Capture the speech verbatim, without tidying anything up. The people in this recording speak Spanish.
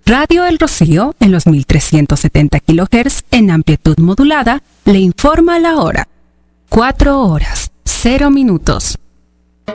Radio El Rocío, en los mil trescientos setenta kilohertz en amplitud modulada, le informa la hora. Cuatro horas, cero minutos.